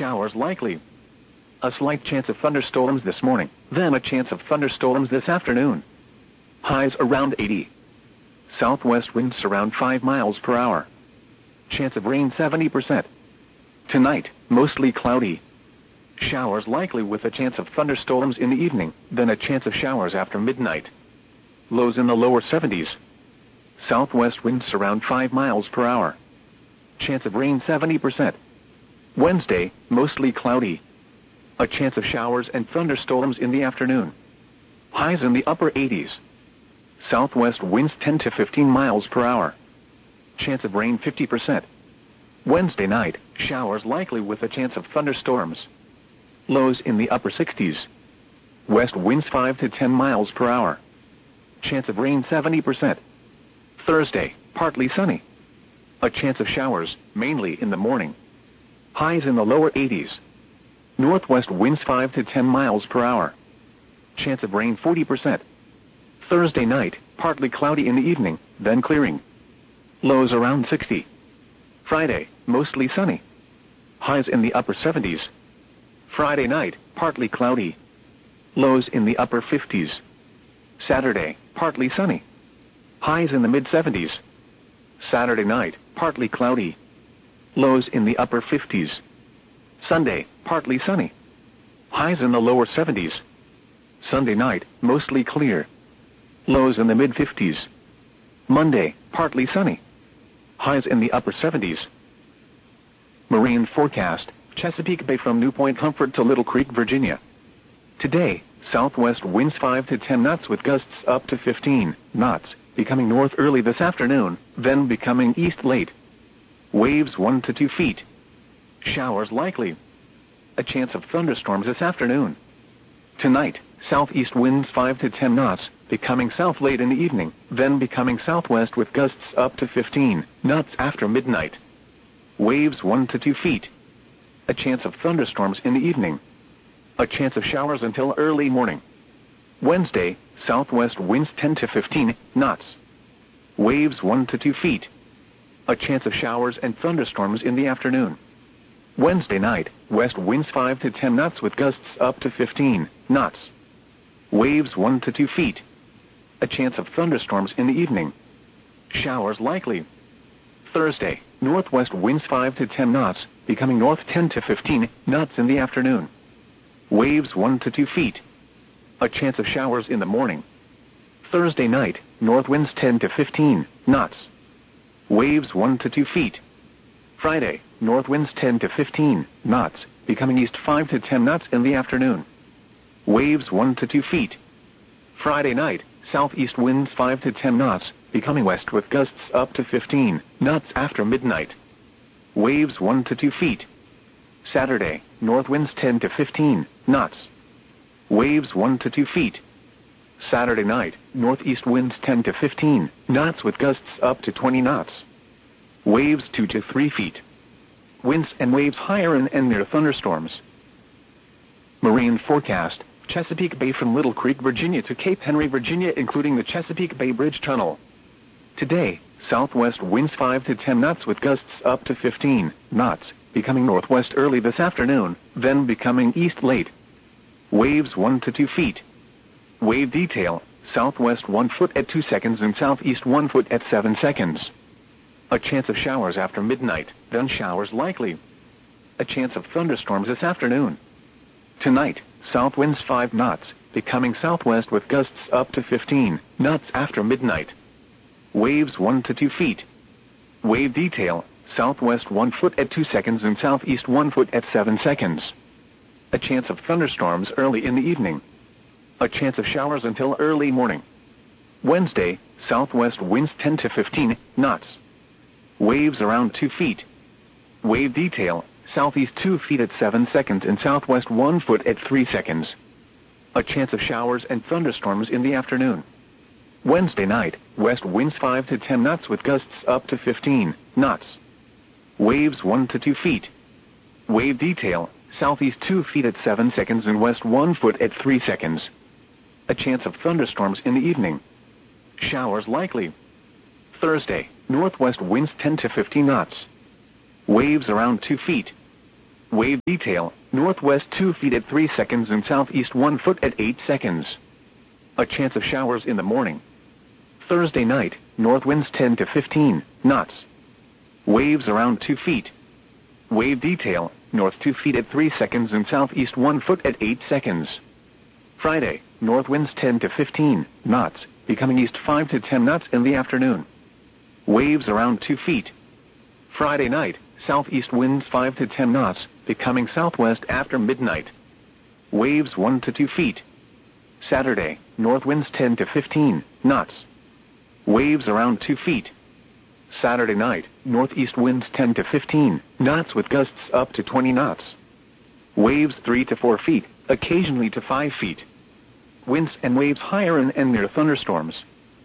Showers likely. A slight chance of thunderstorms this morning, then a chance of thunderstorms this afternoon. Highs around 80. Southwest winds around 5 miles per hour. Chance of rain 70%. Tonight, mostly cloudy. Showers likely with a chance of thunderstorms in the evening, then a chance of showers after midnight. Lows in the lower 70s. Southwest winds around 5 miles per hour. Chance of rain 70%. Wednesday, mostly cloudy. A chance of showers and thunderstorms in the afternoon. Highs in the upper 80s. Southwest winds 10 to 15 miles per hour. Chance of rain 50%. Wednesday night, showers likely with a chance of thunderstorms. Lows in the upper 60s. West winds 5 to 10 miles per hour. Chance of rain 70%. Thursday, partly sunny. A chance of showers, mainly in the morning. Highs in the lower 80s. Northwest winds 5 to 10 miles per hour. Chance of rain 40%. Thursday night, partly cloudy in the evening, then clearing. Lows around 60. Friday, mostly sunny. Highs in the upper 70s. Friday night, partly cloudy. Lows in the upper 50s. Saturday, partly sunny. Highs in the mid-70s. Saturday night, partly cloudy. Lows in the upper 50s. Sunday, partly sunny. Highs in the lower 70s. Sunday night, mostly clear. Lows in the mid-50s. Monday, partly sunny. Highs in the upper 70s. Marine forecast, Chesapeake Bay from New Point Comfort to Little Creek, Virginia. Today, southwest winds 5 to 10 knots with gusts up to 15 knots, becoming north early this afternoon, then becoming east late. Waves 1 to 2 feet. Showers likely. A chance of thunderstorms this afternoon. Tonight, southeast winds 5 to 10 knots, becoming south late in the evening, then becoming southwest with gusts up to 15 knots after midnight. Waves 1 to 2 feet. A chance of thunderstorms in the evening. A chance of showers until early morning. Wednesday, southwest winds 10 to 15 knots. Waves 1 to 2 feet. A chance of showers and thunderstorms in the afternoon. Wednesday night, west winds 5 to 10 knots with gusts up to 15 knots. Waves 1 to 2 feet. A chance of thunderstorms in the evening. Showers likely. Thursday, northwest winds 5 to 10 knots, becoming north 10 to 15 knots in the afternoon. Waves 1 to 2 feet. A chance of showers in the morning. Thursday night, north winds 10 to 15 knots. Waves 1 to 2 feet. Friday, north winds 10 to 15 knots, becoming east 5 to 10 knots in the afternoon. Waves 1 to 2 feet. Friday night, southeast winds 5 to 10 knots, becoming west with gusts up to 15 knots after midnight. Waves 1 to 2 feet. Saturday, north winds 10 to 15 knots. Waves 1 to 2 feet. Saturday night, northeast winds 10 to 15 knots with gusts up to 20 knots. Waves 2 to 3 feet. Winds and waves higher and near thunderstorms. Marine forecast, Chesapeake Bay from Little Creek, Virginia to Cape Henry, Virginia, including the Chesapeake Bay Bridge Tunnel. Today, southwest winds 5 to 10 knots with gusts up to 15 knots, becoming northwest early this afternoon, then becoming east late. Waves 1 to 2 feet. Wave detail, southwest 1 foot at 2 seconds and southeast 1 foot at 7 seconds. A chance of showers after midnight, then showers likely. A chance of thunderstorms this afternoon. Tonight, south winds 5 knots, becoming southwest with gusts up to 15 knots after midnight. Waves 1 to 2 feet. Wave detail, southwest 1 foot at 2 seconds and southeast 1 foot at 7 seconds. A chance of thunderstorms early in the evening. A chance of showers until early morning. Wednesday, southwest winds 10 to 15 knots. Waves around 2 feet. Wave detail, southeast 2 feet at 7 seconds and southwest 1 foot at 3 seconds. A chance of showers and thunderstorms in the afternoon. Wednesday night, west winds 5 to 10 knots with gusts up to 15 knots. Waves 1 to 2 feet. Wave detail, southeast 2 feet at 7 seconds and west 1 foot at 3 seconds. A chance of thunderstorms in the evening. Showers likely. Thursday, northwest winds 10 to 15 knots. Waves around 2 feet. Wave detail, northwest 2 feet at 3 seconds and southeast 1 foot at 8 seconds. A chance of showers in the morning. Thursday night, north winds 10 to 15 knots. Waves around 2 feet. Wave detail, north 2 feet at 3 seconds and southeast 1 foot at 8 seconds. Friday, north winds 10 to 15 knots, becoming east 5 to 10 knots in the afternoon. Waves around 2 feet. Friday night, southeast winds 5 to 10 knots, becoming southwest after midnight. Waves 1 to 2 feet. Saturday, north winds 10 to 15 knots. Waves around 2 feet. Saturday night, northeast winds 10 to 15 knots with gusts up to 20 knots. Waves 3 to 4 feet, occasionally to 5 feet. Winds and waves higher in and near thunderstorms.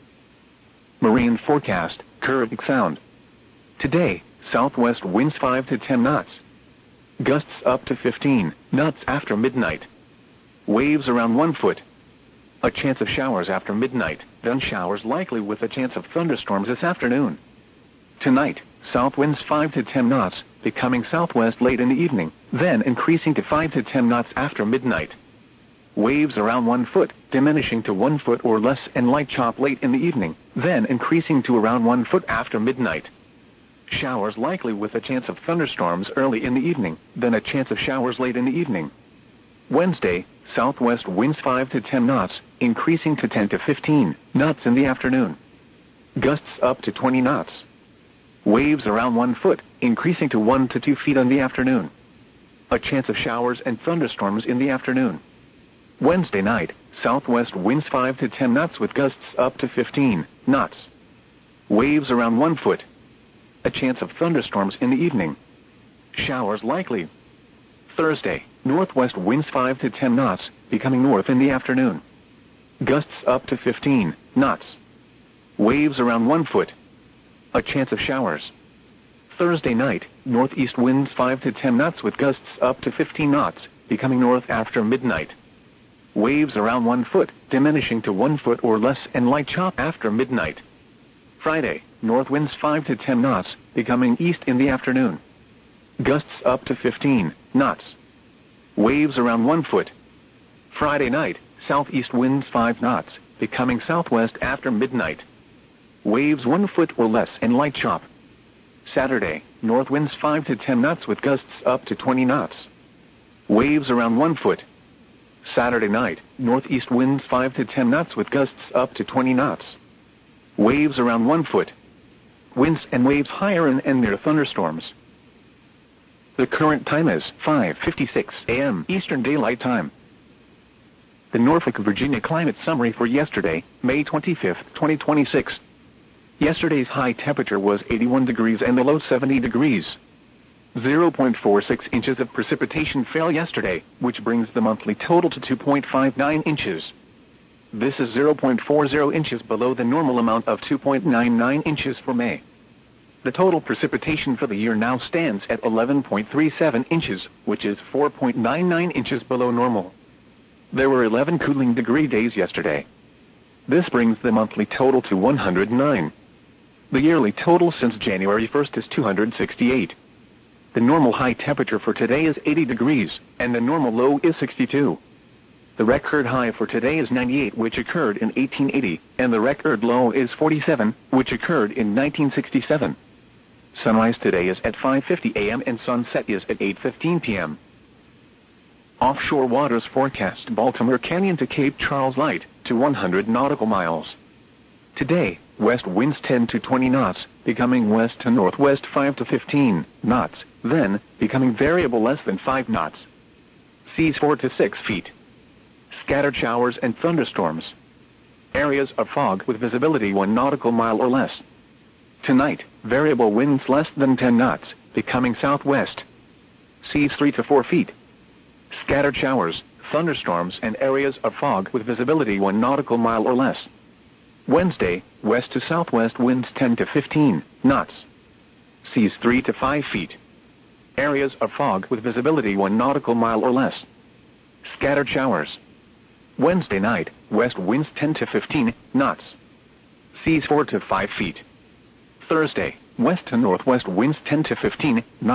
Marine forecast, Caribbean Sound. Today, southwest winds 5 to 10 knots. Gusts up to 15 knots after midnight. Waves around 1 foot. A chance of showers after midnight, then showers likely with a chance of thunderstorms this afternoon. Tonight, south winds 5 to 10 knots, becoming southwest late in the evening, then increasing to 5 to 10 knots after midnight. Waves around 1 foot, diminishing to 1 foot or less and light chop late in the evening, then increasing to around 1 foot after midnight. Showers likely with a chance of thunderstorms early in the evening, then a chance of showers late in the evening. Wednesday, southwest winds 5 to 10 knots, increasing to 10 to 15 knots in the afternoon. Gusts up to 20 knots. Waves around 1 foot, increasing to 1 to 2 feet in the afternoon. A chance of showers and thunderstorms in the afternoon. Wednesday night, southwest winds 5 to 10 knots with gusts up to 15 knots. Waves around 1 foot. A chance of thunderstorms in the evening. Showers likely. Thursday, northwest winds 5 to 10 knots, becoming north in the afternoon. Gusts up to 15 knots. Waves around 1 foot. A chance of showers. Thursday night, northeast winds 5 to 10 knots with gusts up to 15 knots, becoming north after midnight. Waves around 1 foot, diminishing to 1 foot or less and light chop after midnight. Friday, north winds 5 to 10 knots, becoming east in the afternoon. Gusts up to 15 knots. Waves around 1 foot. Friday night, southeast winds 5 knots, becoming southwest after midnight. Waves 1 foot or less and light chop. Saturday, north winds 5 to 10 knots with gusts up to 20 knots. Waves around 1 foot. Saturday night, northeast winds 5 to 10 knots with gusts up to 20 knots. Waves around 1 foot. Winds and waves higher in and near thunderstorms. The current time is 5:56 a.m. Eastern Daylight Time. The Norfolk, Virginia climate summary for yesterday, May 25, 2026. Yesterday's high temperature was 81 degrees and the low 70 degrees. 0.46 inches of precipitation fell yesterday, which brings the monthly total to 2.59 inches. This is 0.40 inches below the normal amount of 2.99 inches for May. The total precipitation for the year now stands at 11.37 inches, which is 4.99 inches below normal. There were 11 cooling degree days yesterday. This brings the monthly total to 109. The yearly total since January 1st is 268. The normal high temperature for today is 80 degrees, and the normal low is 62. The record high for today is 98, which occurred in 1880, and the record low is 47, which occurred in 1967. Sunrise today is at 5:50 a.m. and sunset is at 8:15 p.m. Offshore waters forecast Baltimore Canyon to Cape Charles light to 100 nautical miles. Today, west winds 10 to 20 knots, becoming west to northwest 5 to 15 knots, then becoming variable less than 5 knots. Seas 4 to 6 feet. Scattered showers and thunderstorms. Areas of fog with visibility 1 nautical mile or less. Tonight, variable winds less than 10 knots, becoming southwest. Seas 3 to 4 feet. Scattered showers, thunderstorms and areas of fog with visibility 1 nautical mile or less. Wednesday, west to southwest winds 10 to 15 knots. Seas 3 to 5 feet. Areas of fog with visibility 1 nautical mile or less. Scattered showers. Wednesday night, west winds 10 to 15 knots. Seas 4 to 5 feet. Thursday, west to northwest winds 10 to 15 knots,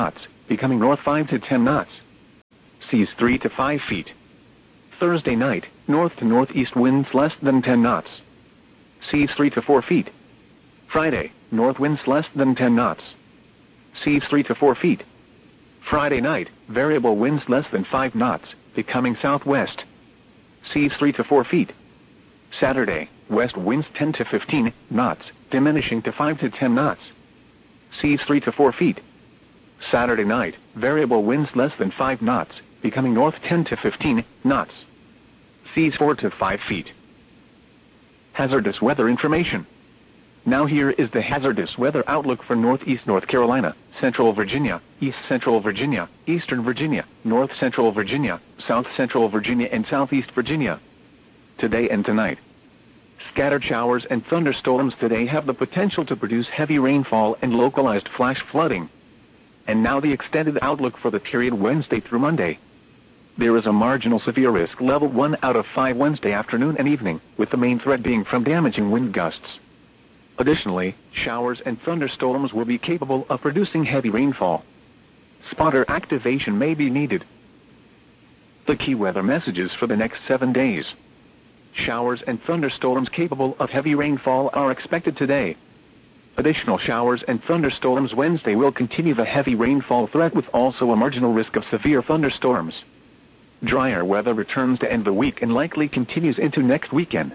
becoming north 5 to 10 knots. Seas 3 to 5 feet. Thursday night, north to northeast winds less than 10 knots. Seas 3 to 4 feet. Friday, north winds less than 10 knots. Seas 3 to 4 feet. Friday night, variable winds less than 5 knots, becoming southwest. Seas 3 to 4 feet. Saturday, west winds 10 to 15 knots, diminishing to 5 to 10 knots. Seas 3 to 4 feet. Saturday night, variable winds less than 5 knots, becoming north 10 to 15 knots. Seas 4 to 5 feet. Hazardous weather information. Now here is the hazardous weather outlook for Northeast North Carolina, Central Virginia, East Central Virginia, Eastern Virginia, North Central Virginia, South Central Virginia and Southeast Virginia. Today and tonight. Scattered showers and thunderstorms today have the potential to produce heavy rainfall and localized flash flooding. And now the extended outlook for the period Wednesday through Monday. There is a marginal severe risk level 1 out of 5 Wednesday afternoon and evening, with the main threat being from damaging wind gusts. Additionally, showers and thunderstorms will be capable of producing heavy rainfall. Spotter activation may be needed. The key weather messages for the next 7 days. Showers and thunderstorms capable of heavy rainfall are expected today. Additional showers and thunderstorms Wednesday will continue the heavy rainfall threat with also a marginal risk of severe thunderstorms. Drier weather returns to end the week and likely continues into next weekend.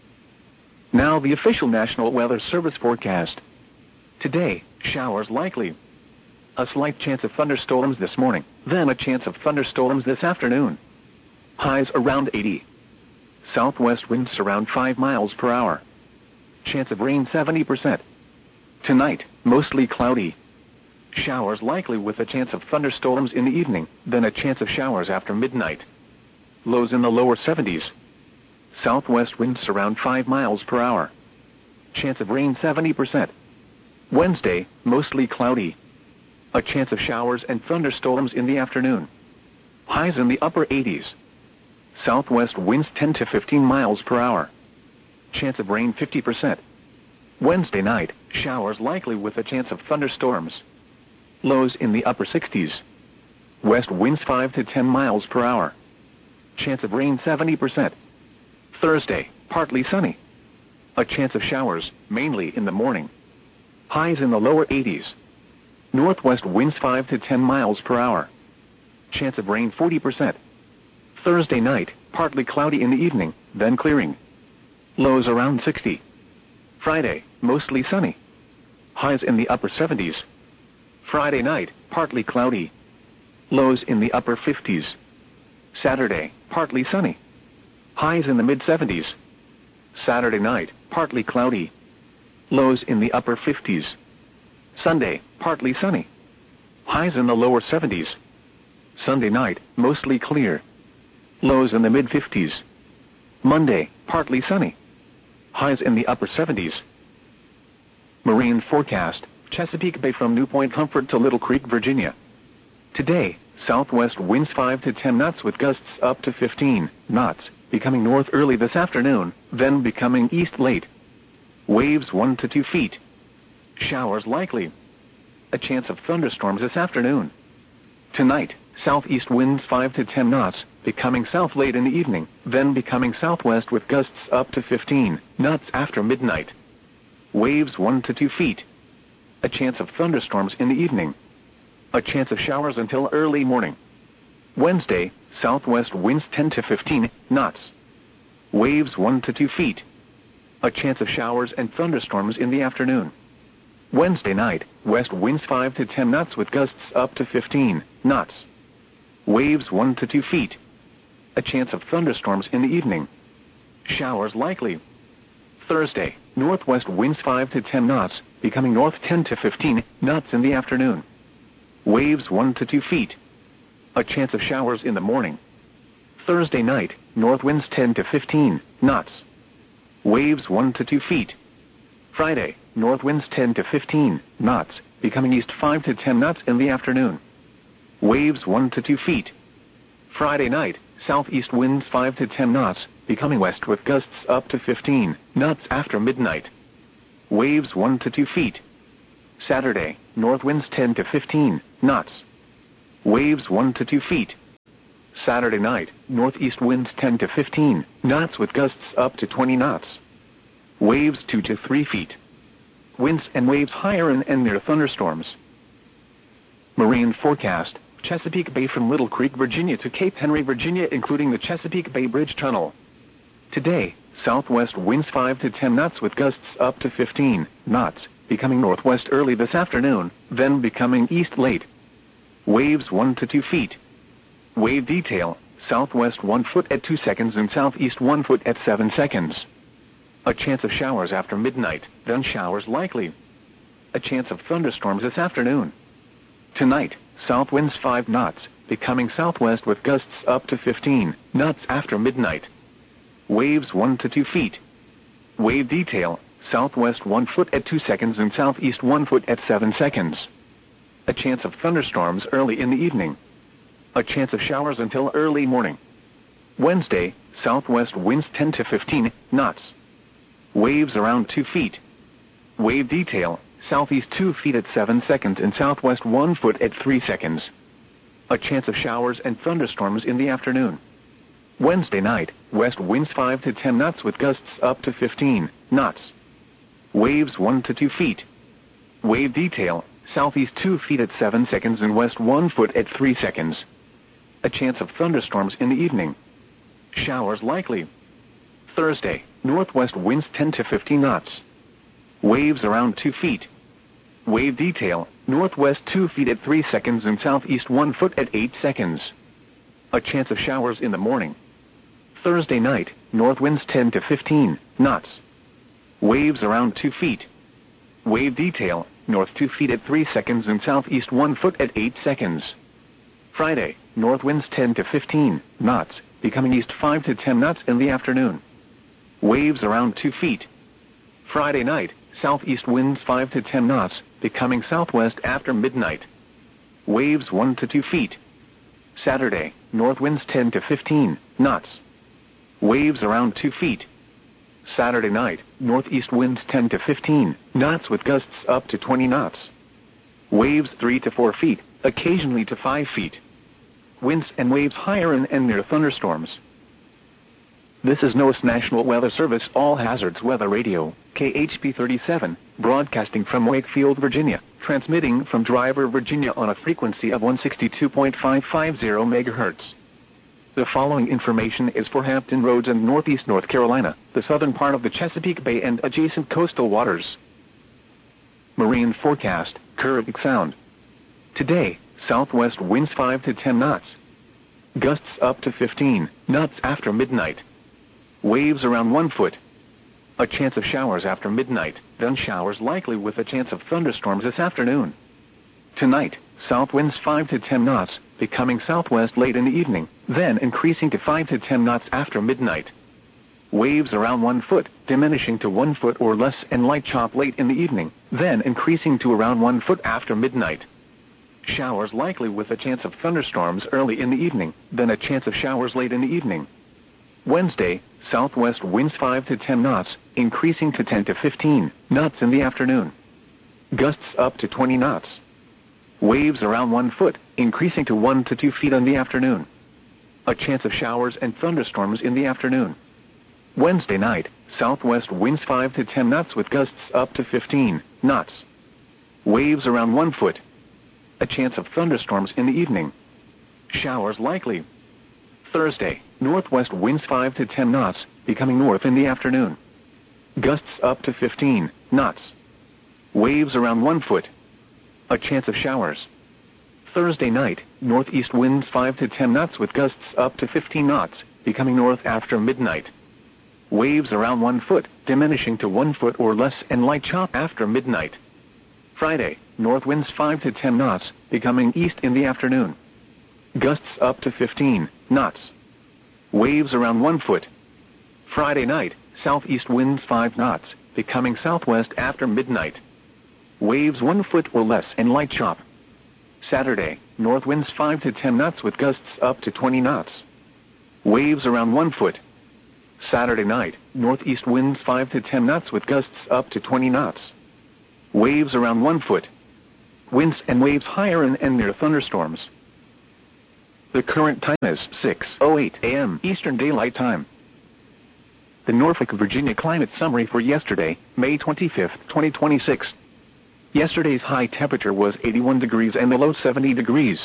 Now the official National Weather Service forecast. Today, showers likely. A slight chance of thunderstorms this morning, then a chance of thunderstorms this afternoon. Highs around 80. Southwest winds around 5 miles per hour. Chance of rain 70%. Tonight, mostly cloudy. Showers likely with a chance of thunderstorms in the evening, then a chance of showers after midnight. Lows in the lower 70s. Southwest winds around 5 miles per hour. Chance of rain 70%. Wednesday, mostly cloudy. A chance of showers and thunderstorms in the afternoon. Highs in the upper 80s. Southwest winds 10 to 15 miles per hour. Chance of rain 50%. Wednesday night, showers likely with a chance of thunderstorms. Lows in the upper 60s. West winds 5 to 10 miles per hour. Chance of rain 70%. Thursday, partly sunny. A chance of showers, mainly in the morning. Highs in the lower 80s. Northwest winds 5 to 10 miles per hour. Chance of rain 40%. Thursday night, partly cloudy in the evening, then clearing. Lows around 60. Friday, mostly sunny. Highs in the upper 70s. Friday night, partly cloudy. Lows in the upper 50s. Saturday, partly sunny. Highs in the mid-70s. Saturday night, partly cloudy. Lows in the upper 50s. Sunday, partly sunny. Highs in the lower 70s. Sunday night, mostly clear. Lows in the mid-50s. Monday, partly sunny. Highs in the upper 70s. Marine forecast, Chesapeake Bay from New Point Comfort to Little Creek, Virginia. Today, southwest winds 5 to 10 knots with gusts up to 15 knots, becoming north early this afternoon, then becoming east late. Waves 1 to 2 feet. Showers likely. A chance of thunderstorms this afternoon. Tonight, southeast winds 5 to 10 knots, becoming south late in the evening, then becoming southwest with gusts up to 15 knots after midnight. Waves 1 to 2 feet. A chance of thunderstorms in the evening. A chance of showers until early morning. Wednesday, southwest winds 10 to 15 knots. Waves 1 to 2 feet. A chance of showers and thunderstorms in the afternoon. Wednesday night, west winds 5 to 10 knots with gusts up to 15 knots. Waves 1 to 2 feet. A chance of thunderstorms in the evening. Showers likely. Thursday, northwest winds 5 to 10 knots, becoming north 10 to 15 knots in the afternoon. Waves 1 to 2 feet. A chance of showers in the morning. Thursday night, north winds 10 to 15 knots. Waves 1 to 2 feet. Friday, north winds 10 to 15 knots, becoming east 5 to 10 knots in the afternoon. Waves 1 to 2 feet. Friday night, southeast winds 5 to 10 knots, becoming west with gusts up to 15 knots after midnight. Waves 1 to 2 feet. Saturday, north winds 10 to 15 knots. Waves 1 to 2 feet. Saturday night, northeast winds 10 to 15 knots with gusts up to 20 knots. Waves 2 to 3 feet. Winds and waves higher in and near thunderstorms. Marine forecast: Chesapeake Bay from Little Creek, Virginia to Cape Henry, Virginia, including the Chesapeake Bay Bridge Tunnel. Today, southwest winds 5 to 10 knots with gusts up to 15 knots, becoming northwest early this afternoon, then becoming east late. Waves 1 to 2 feet. Wave detail: southwest 1 foot at 2 seconds and southeast 1 foot at 7 seconds. A chance of showers after midnight, then showers likely. A chance of thunderstorms this afternoon. Tonight, south winds 5 knots, becoming southwest with gusts up to 15 knots after midnight. Waves 1 to 2 feet. Wave detail: southwest 1 foot at 2 seconds and southeast 1 foot at 7 seconds. A chance of thunderstorms early in the evening. A chance of showers until early morning. Wednesday, southwest winds 10 to 15 knots. Waves around 2 feet. Wave detail: southeast 2 feet at 7 seconds and southwest 1 foot at 3 seconds. A chance of showers and thunderstorms in the afternoon. Wednesday night, west winds 5 to 10 knots with gusts up to 15 knots. Waves 1 to 2 feet. Wave detail: southeast 2 feet at 7 seconds and west 1 foot at 3 seconds. A chance of thunderstorms in the evening. Showers likely. Thursday, northwest winds 10 to 15 knots. Waves around 2 feet. Wave detail: northwest 2 feet at 3 seconds and southeast 1 foot at 8 seconds. A chance of showers in the morning. Thursday night, north winds 10 to 15 knots. Waves around 2 feet. Wave detail: north 2 feet at 3 seconds and southeast 1 foot at 8 seconds. Friday, north winds 10 to 15 knots, becoming east 5 to 10 knots in the afternoon. Waves around 2 feet. Friday night, southeast winds 5 to 10 knots, becoming southwest after midnight. Waves 1 to 2 feet. Saturday, north winds 10 to 15 knots. Waves around 2 feet. Saturday night, northeast winds 10 to 15 knots with gusts up to 20 knots. Waves 3 to 4 feet, occasionally to 5 feet. Winds and waves higher in and near thunderstorms. This is NOAA's National Weather Service All Hazards Weather Radio, KHP 37, broadcasting from Wakefield, Virginia, transmitting from Driver, Virginia on a frequency of 162.550 MHz. The following information is for Hampton Roads and Northeast North Carolina, the southern part of the Chesapeake Bay and adjacent coastal waters. Marine forecast: Kearwick Sound. Today, southwest winds 5 to 10 knots. Gusts up to 15 knots after midnight. Waves around 1 foot. A chance of showers after midnight, then showers likely with a chance of thunderstorms this afternoon. Tonight, south winds 5 to 10 knots, becoming southwest late in the evening, then increasing to 5 to 10 knots after midnight. Waves around 1 foot, diminishing to 1 foot or less and light chop late in the evening, then increasing to around 1 foot after midnight. Showers likely with a chance of thunderstorms early in the evening, then a chance of showers late in the evening. Wednesday, southwest winds 5 to 10 knots, increasing to 10 to 15 knots in the afternoon. Gusts up to 20 knots. Waves around 1 foot, increasing to 1 to 2 feet in the afternoon. A chance of showers and thunderstorms in the afternoon. Wednesday night, southwest winds 5 to 10 knots with gusts up to 15 knots. Waves around 1 foot. A chance of thunderstorms in the evening. Showers likely. Thursday, northwest winds 5 to 10 knots, becoming north in the afternoon. Gusts up to 15 knots. Waves around 1 foot. A chance of showers. Thursday night, northeast winds 5 to 10 knots with gusts up to 15 knots, becoming north after midnight. Waves around 1 foot, diminishing to 1 foot or less and light chop after midnight. Friday, north winds 5 to 10 knots, becoming east in the afternoon. Gusts up to 15 knots. Waves around 1 foot. Friday night, southeast winds 5 knots, becoming southwest after midnight. Waves 1 foot or less and light chop. Saturday, north winds 5 to 10 knots with gusts up to 20 knots. Waves around 1 foot. Saturday night, northeast winds 5 to 10 knots with gusts up to 20 knots. Waves around 1 foot. Winds and waves higher in and near thunderstorms. The current time is 6:08 a.m. Eastern Daylight Time. The Norfolk, Virginia climate summary for yesterday, May 25, 2026. Yesterday's high temperature was 81 degrees and the low 70 degrees.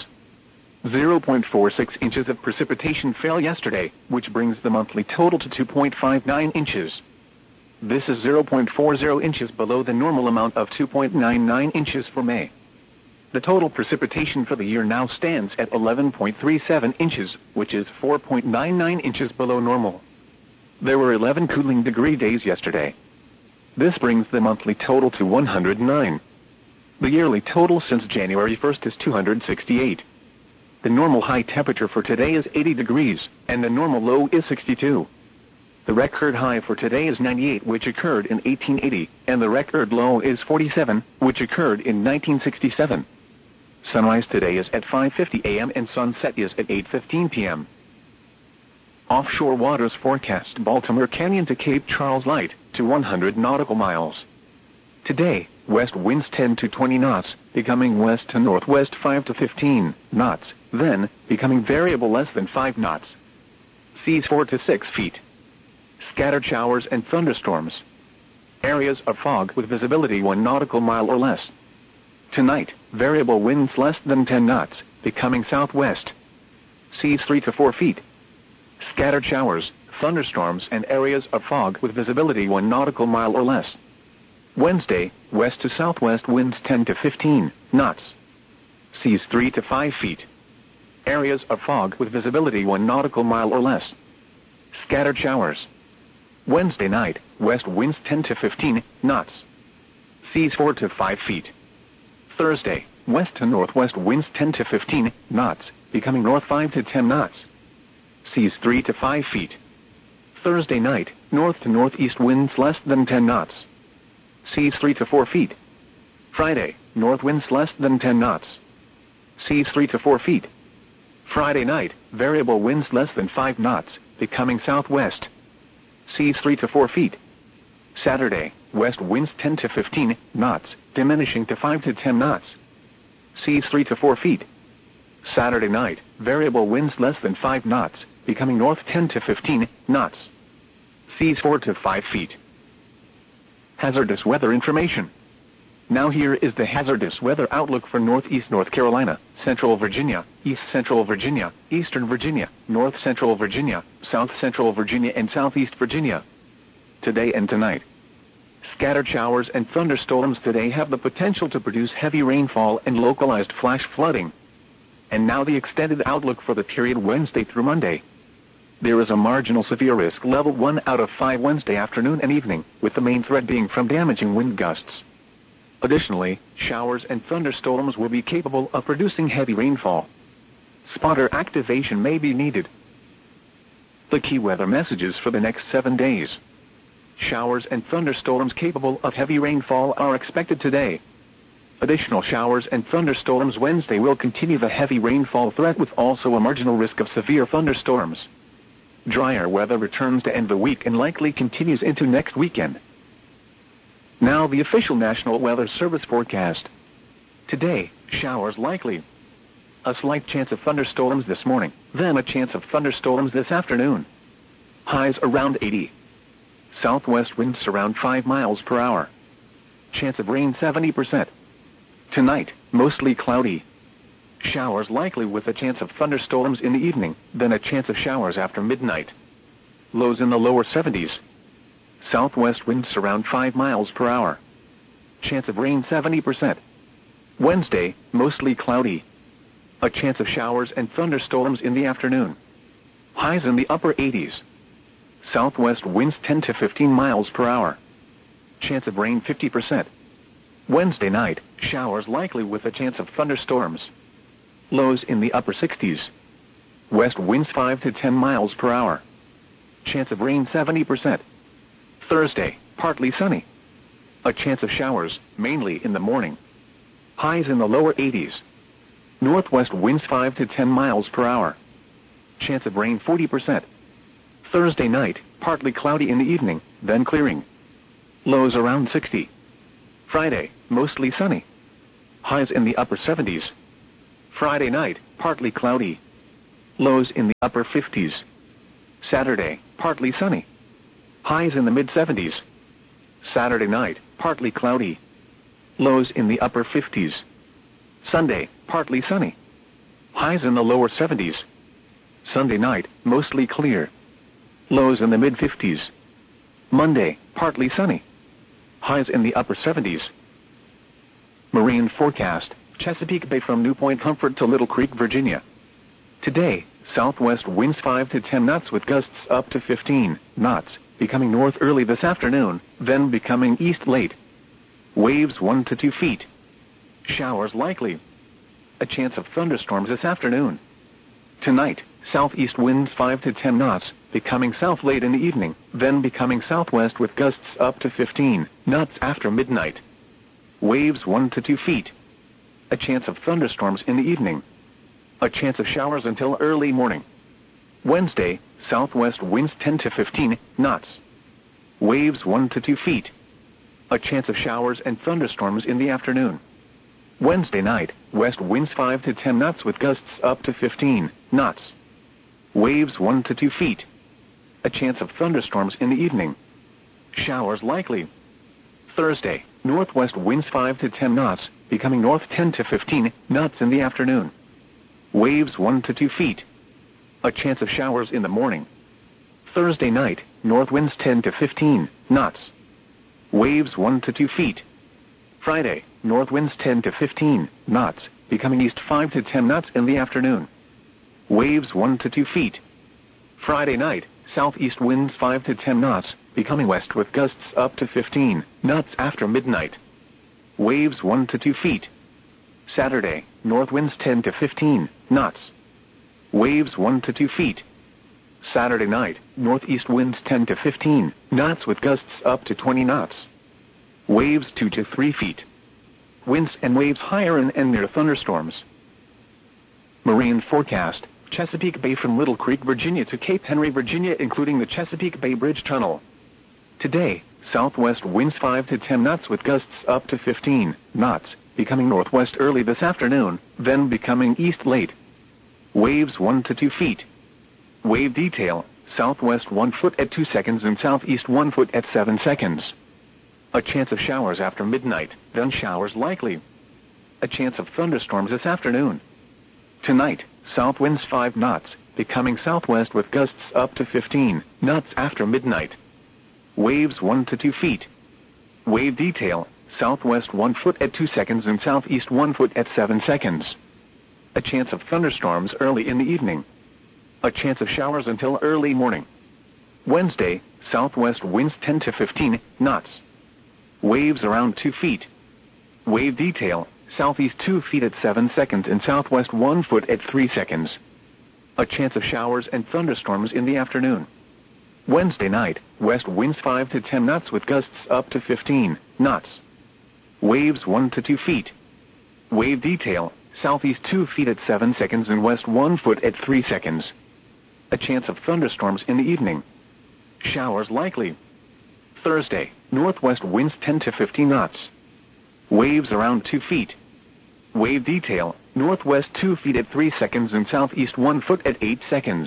0.46 inches of precipitation fell yesterday, which brings the monthly total to 2.59 inches. This is 0.40 inches below the normal amount of 2.99 inches for May. The total precipitation for the year now stands at 11.37 inches, which is 4.99 inches below normal. There were 11 cooling degree days yesterday. This brings the monthly total to 109. The yearly total since January 1st is 268. The normal high temperature for today is 80 degrees, and the normal low is 62. The record high for today is 98, which occurred in 1880, and the record low is 47, which occurred in 1967. Sunrise today is at 5:50 a.m. and sunset is at 8:15 p.m. Offshore waters forecast: Baltimore Canyon to Cape Charles light to 100 nautical miles. Today, west winds 10 to 20 knots, becoming west to northwest 5 to 15 knots, then becoming variable less than 5 knots. Seas 4 to 6 feet. Scattered showers and thunderstorms. Areas of fog with visibility 1 nautical mile or less. Tonight, variable winds less than 10 knots, becoming southwest. Seas 3 to 4 feet. Scattered showers, thunderstorms and areas of fog with visibility 1 nautical mile or less. Wednesday, west to southwest winds 10 to 15 knots. Seas 3 to 5 feet. Areas of fog with visibility 1 nautical mile or less. Scattered showers. Wednesday night, west winds 10 to 15 knots. Seas 4 to 5 feet. Thursday, west to northwest winds 10 to 15 knots, becoming north 5 to 10 knots. Seas 3 to 5 feet. Thursday night, north to northeast winds less than 10 knots. Seas 3 to 4 feet. Friday, north winds less than 10 knots. Seas 3 to 4 feet. Friday night, variable winds less than 5 knots, becoming southwest. Seas 3 to 4 feet. Saturday, west winds 10 to 15 knots, diminishing to 5 to 10 knots. Seas 3 to 4 feet. Saturday night, variable winds less than 5 knots, becoming north 10 to 15 knots. Seas 4 to 5 feet. Hazardous weather information. Now here is the hazardous weather outlook for Northeast North Carolina, Central Virginia, East Central Virginia, Eastern Virginia, North Central Virginia, South Central Virginia and Southeast Virginia. Today and tonight. Scattered showers and thunderstorms today have the potential to produce heavy rainfall and localized flash flooding. And now the extended outlook for the period Wednesday through Monday. There is a marginal severe risk level 1 out of 5 Wednesday afternoon and evening, with the main threat being from damaging wind gusts. Additionally, showers and thunderstorms will be capable of producing heavy rainfall. Spotter activation may be needed. The key weather messages for the next 7 days. Showers and thunderstorms capable of heavy rainfall are expected today. Additional showers and thunderstorms Wednesday will continue the heavy rainfall threat with also a marginal risk of severe thunderstorms. Drier weather returns to end the week and likely continues into next weekend. Now the official National Weather Service forecast. Today, showers likely. A slight chance of thunderstorms this morning, then a chance of thunderstorms this afternoon. Highs around 80. Southwest winds around 5 miles per hour. Chance of rain 70%. Tonight, mostly cloudy. Showers likely with a chance of thunderstorms in the evening, then a chance of showers after midnight. Lows in the lower 70s. Southwest winds around 5 miles per hour. Chance of rain 70%. Wednesday, mostly cloudy. A chance of showers and thunderstorms in the afternoon. Highs in the upper 80s. Southwest winds 10 to 15 miles per hour. Chance of rain 50%. Wednesday night, showers likely with a chance of thunderstorms. Lows in the upper 60s. West winds 5 to 10 miles per hour. Chance of rain 70%. Thursday, partly sunny. A chance of showers, mainly in the morning. Highs in the lower 80s. Northwest winds 5 to 10 miles per hour. Chance of rain 40%. Thursday night, partly cloudy in the evening, then clearing. Lows around 60. Friday, mostly sunny. Highs in the upper 70s. Friday night, partly cloudy. Lows in the upper 50s. Saturday, partly sunny. Highs in the mid-70s. Saturday night, partly cloudy. Lows in the upper 50s. Sunday, partly sunny. Highs in the lower 70s. Sunday night, mostly clear. Lows in the mid-50s. Monday, partly sunny. Highs in the upper 70s. Marine forecast, Chesapeake Bay from New Point Comfort to Little Creek, Virginia. Today, southwest winds 5 to 10 knots with gusts up to 15 knots, becoming north early this afternoon, then becoming east late. Waves 1 to 2 feet. Showers likely. A chance of thunderstorms this afternoon. Tonight, southeast winds 5 to 10 knots, becoming south late in the evening, then becoming southwest with gusts up to 15 knots after midnight. Waves 1 to 2 feet. A chance of thunderstorms in the evening. A chance of showers until early morning. Wednesday, southwest winds 10 to 15 knots. Waves 1 to 2 feet. A chance of showers and thunderstorms in the afternoon. Wednesday night, west winds 5 to 10 knots with gusts up to 15 knots. Waves 1 to 2 feet. A chance of thunderstorms in the evening. Showers likely. Thursday, northwest winds 5 to 10 knots, becoming north 10 to 15 knots in the afternoon. Waves 1 to 2 feet. A chance of showers in the morning. Thursday night, north winds 10 to 15 knots. Waves 1 to 2 feet. Friday, north winds 10 to 15 knots, becoming east 5 to 10 knots in the afternoon. Waves 1 to 2 feet. Friday night, southeast winds 5 to 10 knots, becoming west with gusts up to 15 knots after midnight. Waves 1 to 2 feet. Saturday, north winds 10 to 15 knots. Waves 1 to 2 feet. Saturday night, northeast winds 10 to 15 knots with gusts up to 20 knots. Waves 2 to 3 feet. Winds and waves higher and near thunderstorms. Marine forecast, Chesapeake Bay from Little Creek, Virginia to Cape Henry, Virginia, including the Chesapeake Bay Bridge Tunnel. Today, southwest winds 5 to 10 knots with gusts up to 15 knots, becoming northwest early this afternoon, then becoming east late. Waves 1 to 2 feet. Wave detail, southwest 1 foot at 2 seconds and southeast 1 foot at 7 seconds. A chance of showers after midnight, then showers likely. A chance of thunderstorms this afternoon. Tonight, south winds 5 knots, becoming southwest with gusts up to 15 knots after midnight. Waves 1 to 2 feet. Wave detail, southwest 1 foot at 2 seconds and southeast 1 foot at 7 seconds. A chance of thunderstorms early in the evening. A chance of showers until early morning. Wednesday, southwest winds 10 to 15 knots. Waves around 2 feet. Wave detail, southeast 2 feet at 7 seconds and southwest 1 foot at 3 seconds. A chance of showers and thunderstorms in the afternoon. Wednesday night, west winds 5 to 10 knots with gusts up to 15 knots. Waves 1 to 2 feet. Wave detail, southeast 2 feet at 7 seconds and west 1 foot at 3 seconds. A chance of thunderstorms in the evening. Showers likely. Thursday, northwest winds 10 to 15 knots. Waves around 2 feet. Wave detail, northwest 2 feet at 3 seconds and southeast 1 foot at 8 seconds.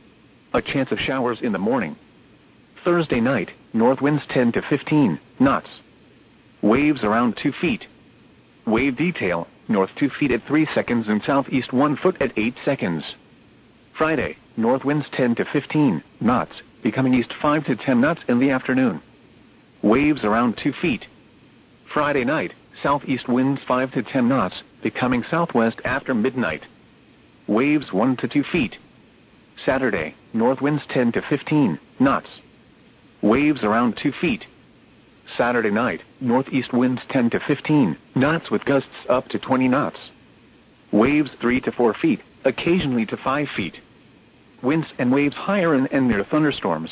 A chance of showers in the morning. Thursday night, north winds 10 to 15 knots. Waves around 2 feet. Wave detail, north 2 feet at 3 seconds and southeast 1 foot at 8 seconds. Friday, north winds 10 to 15 knots, becoming east 5 to 10 knots in the afternoon. Waves around 2 feet. Friday night, southeast winds 5 to 10 knots, becoming southwest after midnight. Waves 1 to 2 feet. Saturday, north winds 10 to 15 knots. Waves around 2 feet. Saturday night, northeast winds 10 to 15 knots with gusts up to 20 knots. Waves 3 to 4 feet, occasionally to 5 feet. Winds and waves higher and near thunderstorms.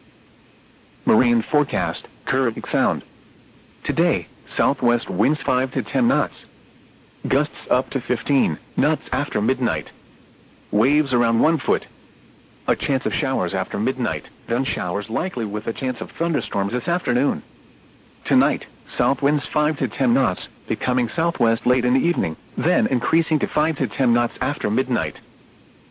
Marine forecast, Caribbean Sound. Today, southwest winds 5 to 10 knots. Gusts up to 15 knots after midnight. Waves around 1 foot. A chance of showers after midnight, then showers likely with a chance of thunderstorms this afternoon. Tonight, south winds 5 to 10 knots, becoming southwest late in the evening, then increasing to 5 to 10 knots after midnight.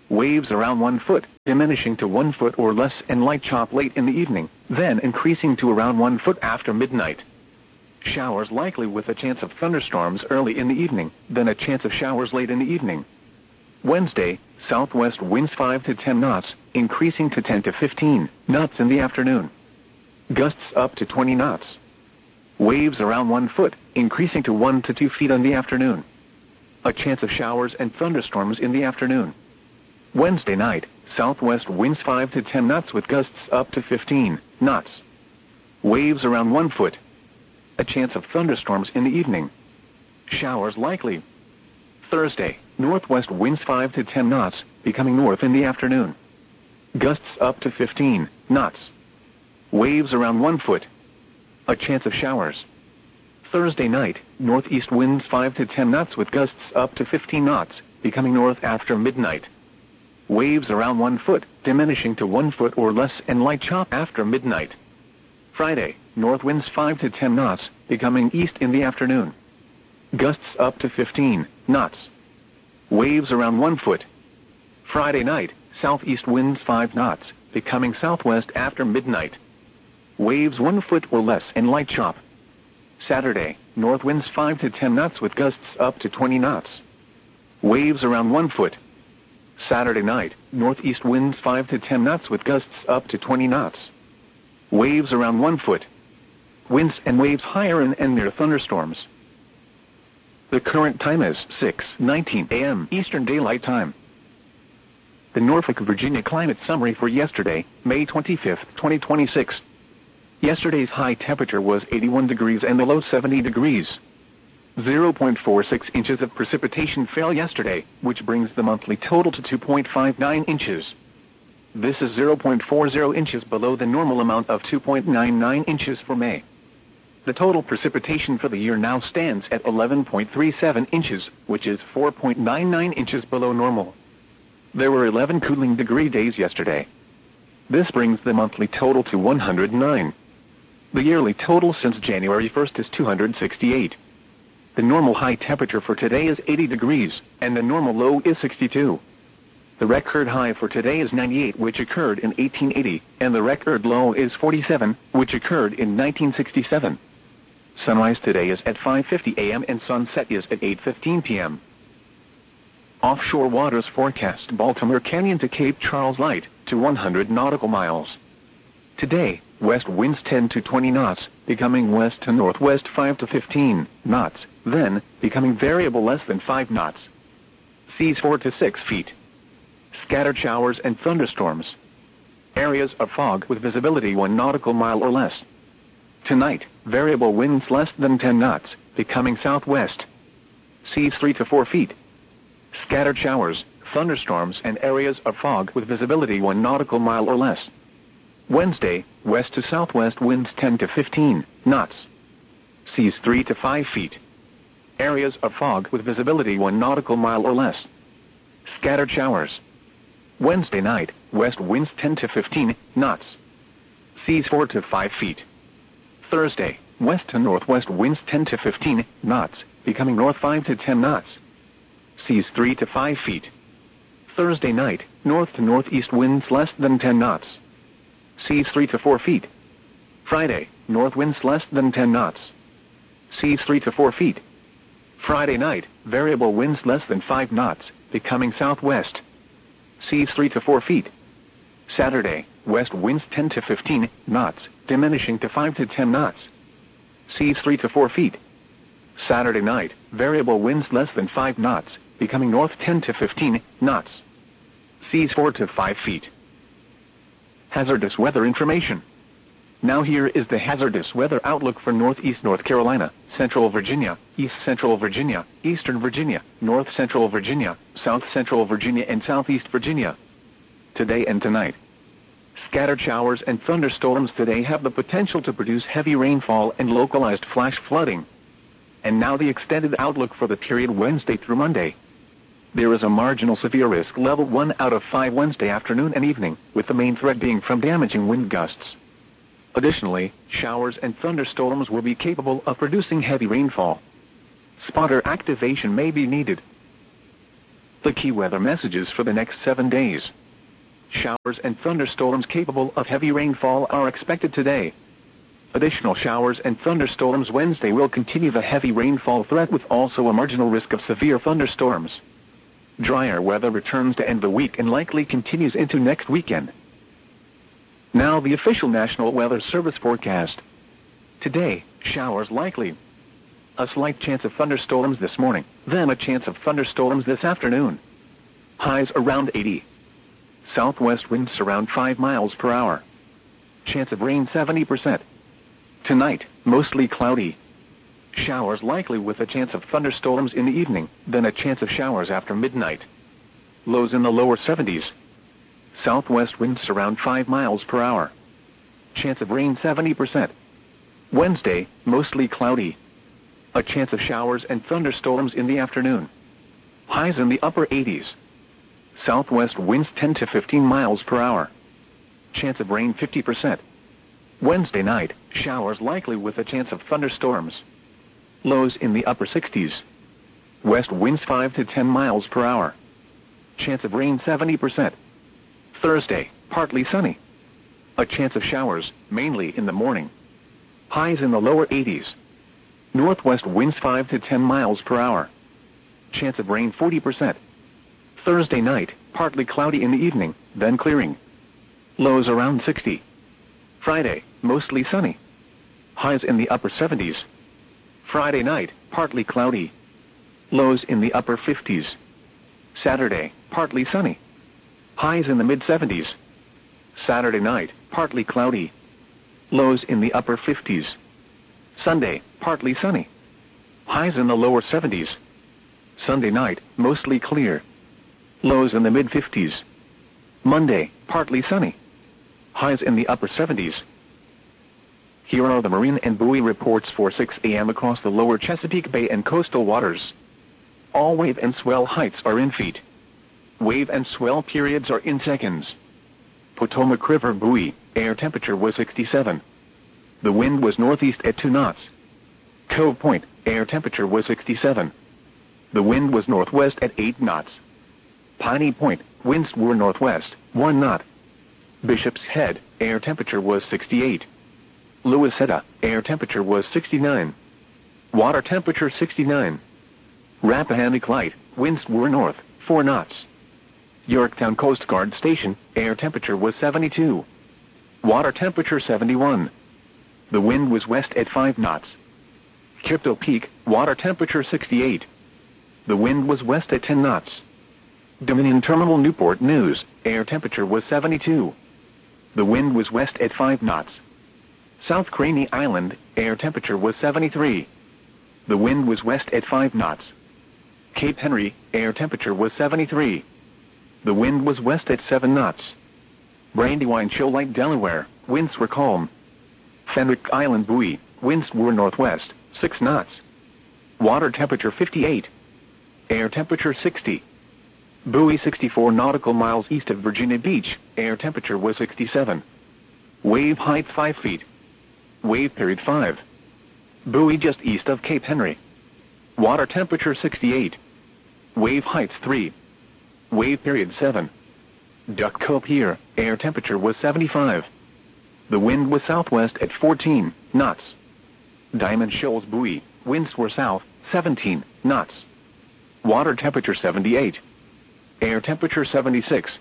Waves around 1 foot, diminishing to 1 foot or less and light chop late in the evening, then increasing to around 1 foot after midnight. Showers likely with a chance of thunderstorms early in the evening, then a chance of showers late in the evening. Wednesday, southwest winds 5 to 10 knots, increasing to 10 to 15 knots in the afternoon. Gusts up to 20 knots. Waves around 1 foot, increasing to 1 to 2 feet in the afternoon. A chance of showers and thunderstorms in the afternoon. Wednesday night, southwest winds 5 to 10 knots with gusts up to 15 knots. Waves around 1 foot. A chance of thunderstorms in the evening. Showers likely. Thursday, northwest winds 5 to 10 knots, becoming north in the afternoon. Gusts up to 15 knots. Waves around 1 foot. A chance of showers. Thursday night, northeast winds 5 to 10 knots with gusts up to 15 knots, becoming north after midnight. Waves around 1 foot, diminishing to 1 foot or less and light chop after midnight. Friday, north winds 5 to 10 knots, becoming east in the afternoon. Gusts up to 15 knots. Waves around 1 foot. Friday night, southeast winds 5 knots, becoming southwest after midnight. Waves 1 foot or less and light chop. Saturday, north winds 5 to 10 knots with gusts up to 20 knots. Waves around 1 foot. Saturday night, northeast winds 5 to 10 knots with gusts up to 20 knots. Waves around 1 foot. Winds and waves higher in and near thunderstorms. The current time is 6:19 a.m. Eastern Daylight Time. The Norfolk, Virginia climate summary for yesterday, May 25, 2026. Yesterday's high temperature was 81 degrees and the low 70 degrees. 0.46 inches of precipitation fell yesterday, which brings the monthly total to 2.59 inches. This is 0.40 inches below the normal amount of 2.99 inches for May. The total precipitation for the year now stands at 11.37 inches, which is 4.99 inches below normal. There were 11 cooling degree days yesterday. This brings the monthly total to 109. The yearly total since January 1st is 268. The normal high temperature for today is 80 degrees, and the normal low is 62. The record high for today is 98, which occurred in 1880, and the record low is 47, which occurred in 1967. Sunrise today is at 5:50 a.m. and sunset is at 8:15 p.m. Offshore waters forecast Baltimore Canyon to Cape Charles light to 100 nautical miles. Today, west winds 10 to 20 knots, becoming west to northwest 5 to 15 knots, then becoming variable less than 5 knots. Seas 4 to 6 feet. Scattered showers and thunderstorms. Areas of fog with visibility 1 nautical mile or less. Tonight, variable winds less than 10 knots, becoming southwest. Seas 3 to 4 feet. Scattered showers, thunderstorms and areas of fog with visibility 1 nautical mile or less. Wednesday, west to southwest winds 10 to 15 knots. Seas 3 to 5 feet. Areas of fog with visibility 1 nautical mile or less. Scattered showers. Wednesday night, west winds 10 to 15 knots. Seas 4 to 5 feet. Thursday, west to northwest winds 10 to 15 knots, becoming north 5 to 10 knots. Seas 3 to 5 feet. Thursday night, north to northeast winds less than 10 knots. Seas 3 to 4 feet. Friday, north winds less than 10 knots. Seas 3 to 4 feet. Friday night, variable winds less than 5 knots, becoming southwest. Seas 3 to 4 feet. Saturday, west winds 10 to 15 knots, diminishing to 5 to 10 knots. Seas 3 to 4 feet. Saturday night, variable winds less than 5 knots, becoming north 10 to 15 knots. Seas 4 to 5 feet. Hazardous weather information. Now here is the hazardous weather outlook for Northeast North Carolina, Central Virginia, East Central Virginia, Eastern Virginia, North Central Virginia, South Central Virginia and Southeast Virginia. Today and tonight. Scattered showers and thunderstorms today have the potential to produce heavy rainfall and localized flash flooding. And now the extended outlook for the period Wednesday through Monday. There is a marginal severe risk level 1 out of 5 Wednesday afternoon and evening, with the main threat being from damaging wind gusts. Additionally, showers and thunderstorms will be capable of producing heavy rainfall. Spotter activation may be needed. The key weather messages for the next 7 days. Showers and thunderstorms capable of heavy rainfall are expected today. Additional showers and thunderstorms Wednesday will continue the heavy rainfall threat with also a marginal risk of severe thunderstorms. Drier weather returns to end the week and likely continues into next weekend. Now the official National Weather Service forecast. Today, showers likely. A slight chance of thunderstorms this morning, then a chance of thunderstorms this afternoon. Highs around 80. Southwest winds around 5 miles per hour. Chance of rain 70%. Tonight, mostly cloudy. Showers likely with a chance of thunderstorms in the evening, then a chance of showers after midnight. Lows in the lower 70s. Southwest winds around 5 miles per hour. Chance of rain 70%. Wednesday, mostly cloudy. A chance of showers and thunderstorms in the afternoon. Highs in the upper 80s. Southwest winds 10 to 15 miles per hour. Chance of rain 50%. Wednesday night, showers likely with a chance of thunderstorms. Lows in the upper 60s. West winds 5 to 10 miles per hour. Chance of rain 70%. Thursday, partly sunny. A chance of showers, mainly in the morning. Highs in the lower 80s. Northwest winds 5 to 10 miles per hour. Chance of rain 40%. Thursday night, partly cloudy in the evening, then clearing. Lows around 60. Friday, mostly sunny. Highs in the upper 70s. Friday night, partly cloudy. Lows in the upper 50s. Saturday, partly sunny. Highs in the mid-70s. Saturday night, partly cloudy. Lows in the upper 50s. Sunday, partly sunny. Highs in the lower 70s. Sunday night, mostly clear. Lows in the mid-50s. Monday, partly sunny. Highs in the upper 70s. Here are the marine and buoy reports for 6 a.m. across the lower Chesapeake Bay and coastal waters. All wave and swell heights are in feet. Wave and swell periods are in seconds. Potomac River buoy, air temperature was 67. The wind was northeast at 2 knots. Cove Point, air temperature was 67. The wind was northwest at 8 knots. Piney Point, winds were northwest, 1 knot. Bishop's Head, air temperature was 68. Louisetta, air temperature was 69. Water temperature 69. Rappahannock Light, winds were north, 4 knots. Yorktown Coast Guard Station, air temperature was 72. Water temperature 71. The wind was west at 5 knots. Crypto Peak, water temperature 68. The wind was west at 10 knots. Dominion Terminal Newport News, air temperature was 72. The wind was west at 5 knots. South Craney Island, air temperature was 73. The wind was west at 5 knots. Cape Henry, air temperature was 73. The wind was west at 7 knots. Brandywine Shoal Lake, Delaware, winds were calm. Fenwick Island buoy, winds were northwest, 6 knots. Water temperature 58. Air temperature 60. Buoy 64 nautical miles east of Virginia Beach, air temperature was 67. Wave height 5 feet. Wave period 5. Buoy just east of Cape Henry. Water temperature 68. Wave height 3. Wave period 7. Duck Cove Pier, air temperature was 75. The wind was southwest at 14 knots. Diamond Shoals buoy, winds were south, 17 knots. Water temperature 78. Air temperature 76.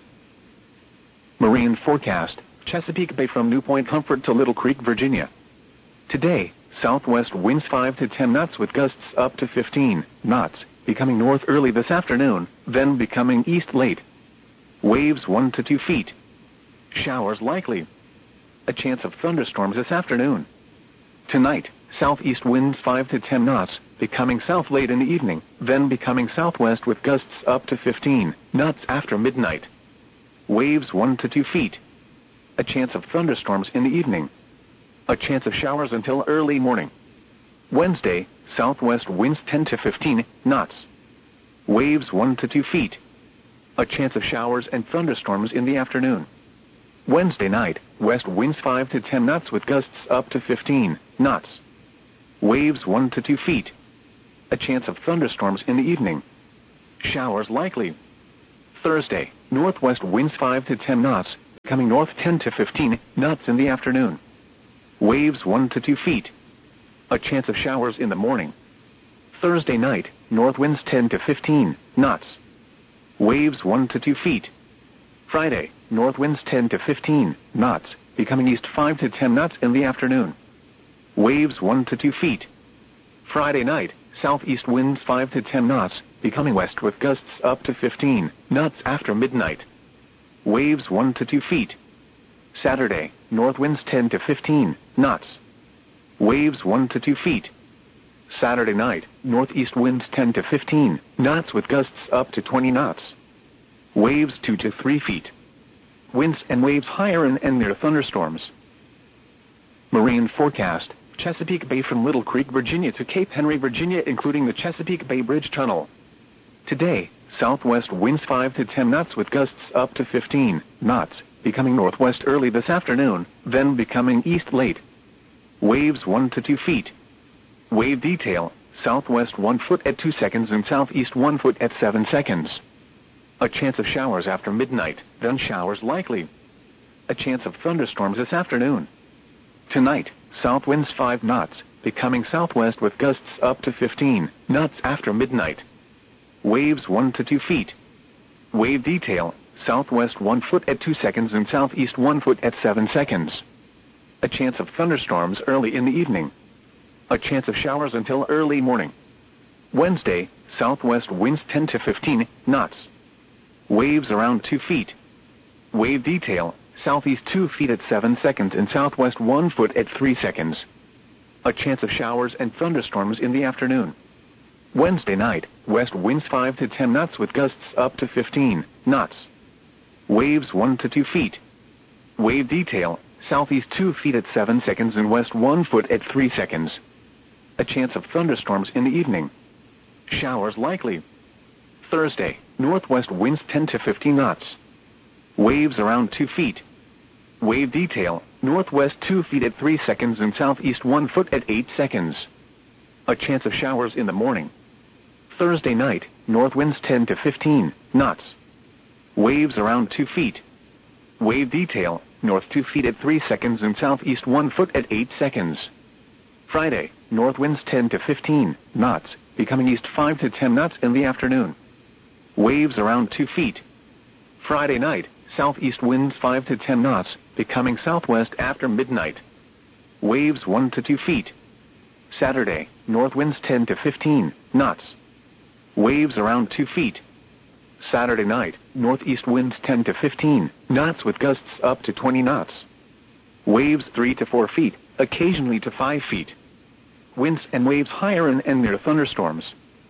Marine forecast, Chesapeake Bay from New Point Comfort to Little Creek, Virginia. Today, southwest winds 5 to 10 knots with gusts up to 15 knots, becoming north early this afternoon, then becoming east late. Waves 1 to 2 feet. Showers likely. A chance of thunderstorms this afternoon. Tonight, southeast winds 5 to 10 knots, becoming south late in the evening, then becoming southwest with gusts up to 15 knots after midnight. Waves 1 to 2 feet. A chance of thunderstorms in the evening. A chance of showers until early morning. Wednesday, southwest winds 10 to 15 knots. Waves 1 to 2 feet. A chance of showers and thunderstorms in the afternoon. Wednesday night, west winds 5 to 10 knots with gusts up to 15 knots. Waves 1 to 2 feet. A chance of thunderstorms in the evening. Showers likely. Thursday, northwest winds 5 to 10 knots, becoming north 10 to 15 knots in the afternoon. Waves 1 to 2 feet. A chance of showers in the morning. Thursday night, north winds 10 to 15 knots. Waves 1 to 2 feet. Friday, north winds 10 to 15 knots, becoming east 5 to 10 knots in the afternoon. Waves 1 to 2 feet. Friday night, southeast winds 5 to 10 knots, becoming west with gusts up to 15 knots after midnight. Waves 1 to 2 feet. Saturday, north winds 10 to 15 knots. Waves 1 to 2 feet. Saturday night, northeast winds 10 to 15 knots with gusts up to 20 knots. Waves 2 to 3 feet. Winds and waves higher in and near thunderstorms. Marine forecast: Chesapeake Bay from Little Creek, Virginia to Cape Henry, Virginia, including the Chesapeake Bay Bridge Tunnel. Today, southwest winds 5 to 10 knots with gusts up to 15 knots, becoming northwest early this afternoon, then becoming east late. Waves 1 to 2 feet. Wave detail: southwest 1 foot at 2 seconds and southeast 1 foot at 7 seconds. A chance of showers after midnight, then showers likely. A chance of thunderstorms this afternoon. Tonight, south winds 5 knots, becoming southwest with gusts up to 15 knots after midnight. Waves 1 to 2 feet. Wave detail: southwest 1 foot at 2 seconds and southeast 1 foot at 7 seconds. A chance of thunderstorms early in the evening. A chance of showers until early morning. Wednesday, southwest winds 10 to 15 knots. Waves around 2 feet. Wave detail: southeast 2 feet at 7 seconds and southwest 1 foot at 3 seconds. A chance of showers and thunderstorms in the afternoon. Wednesday night, west winds 5 to 10 knots with gusts up to 15 knots. Waves 1 to 2 feet. Wave detail: southeast 2 feet at 7 seconds and west 1 foot at 3 seconds. A chance of thunderstorms in the evening. Showers likely. Thursday, northwest winds 10 to 15 knots. Waves around 2 feet. Wave detail: northwest 2 feet at 3 seconds and southeast 1 foot at 8 seconds. A chance of showers in the morning. Thursday night, north winds 10 to 15 knots. Waves around 2 feet. Wave detail: north 2 feet at 3 seconds and southeast 1 foot at 8 seconds. Friday, north winds 10 to 15 knots, becoming east 5 to 10 knots in the afternoon. Waves around 2 feet. Friday night, southeast winds 5 to 10 knots, becoming southwest after midnight. Waves 1 to 2 feet. Saturday, north winds 10 to 15 knots. Waves around 2 feet. Saturday night, northeast winds 10 to 15 knots with gusts up to 20 knots. Waves 3 to 4 feet, occasionally to 5 feet. Winds and waves higher in and near thunderstorms.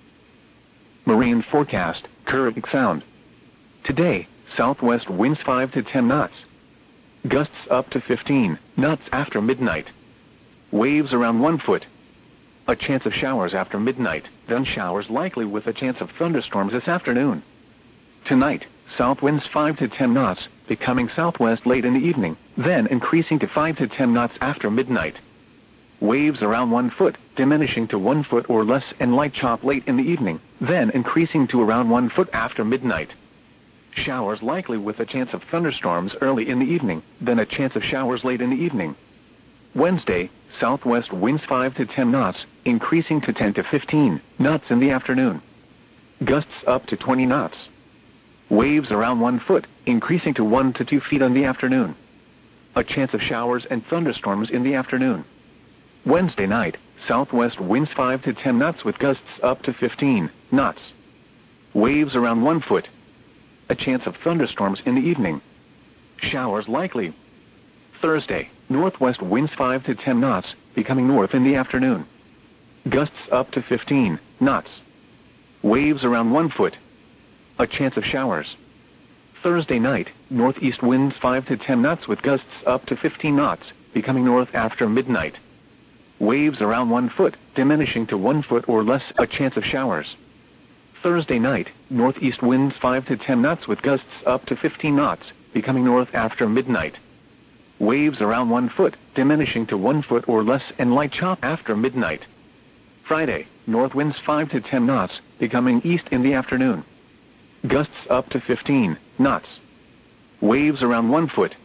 Marine forecast: Caribbean Sound. Today, southwest winds 5 to 10 knots. Gusts up to 15 knots after midnight. Waves around 1 foot. A chance of showers after midnight, then showers likely with a chance of thunderstorms this afternoon. Tonight, south winds 5 to 10 knots, becoming southwest late in the evening, then increasing to 5 to 10 knots after midnight. Waves around 1 foot, diminishing to 1 foot or less and light chop late in the evening, then increasing to around 1 foot after midnight. Showers likely with a chance of thunderstorms early in the evening, then a chance of showers late in the evening. Wednesday, southwest winds 5 to 10 knots, increasing to 10 to 15 knots in the afternoon. Gusts up to 20 knots. Waves around 1 foot, increasing to 1 to 2 feet in the afternoon. A chance of showers and thunderstorms in the afternoon. Wednesday night, southwest winds 5 to 10 knots with gusts up to 15 knots. Waves around 1 foot. A chance of thunderstorms in the evening. Showers likely. Thursday, northwest winds 5 to 10 knots, becoming north in the afternoon. Gusts up to 15 knots. Waves around 1 foot. A chance of showers. Thursday night, northeast winds 5 to 10 knots with gusts up to 15 knots, becoming north after midnight. Waves around 1 foot, diminishing to 1 foot or less, a chance of showers. Thursday night, northeast winds 5 to 10 knots with gusts up to 15 knots, becoming north after midnight. Waves around 1 foot, diminishing to 1 foot or less and light chop after midnight. Friday, north winds 5 to 10 knots, becoming east in the afternoon. Gusts up to 15 knots. Waves around 1 foot.